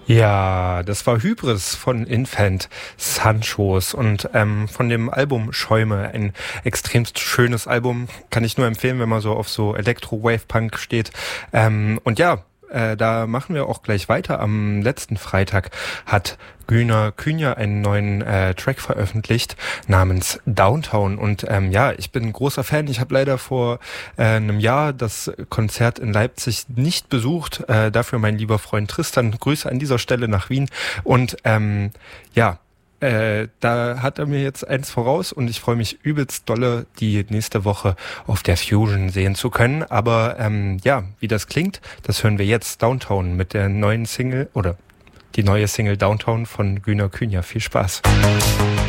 Ja, das war Hybris von Infant Sanchos und von dem Album Schäume, ein extremst schönes Album, kann ich nur empfehlen, wenn man so auf so Elektro-Wave-Punk steht. Und ja, da machen wir auch gleich weiter. Am letzten Freitag hat Güner Künja einen neuen Track veröffentlicht namens Downtown und ja, ich bin ein großer Fan. Ich habe leider vor einem Jahr das Konzert in Leipzig nicht besucht. Dafür mein lieber Freund Tristan. Grüße an dieser Stelle nach Wien und ja, da hat er mir jetzt eins voraus und ich freue mich übelst dolle, die nächste Woche auf der Fusion sehen zu können. Aber ja, wie das klingt, das hören wir jetzt. Downtown mit der neuen Single oder die neue Single Downtown von Güner Künja. Viel Spaß.